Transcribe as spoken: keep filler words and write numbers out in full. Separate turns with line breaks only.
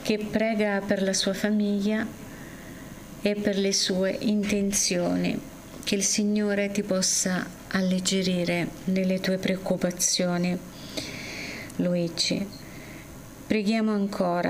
che prega per la sua famiglia e per le sue intenzioni. Che il Signore ti possa alleggerire nelle tue preoccupazioni, Luigi. Preghiamo ancora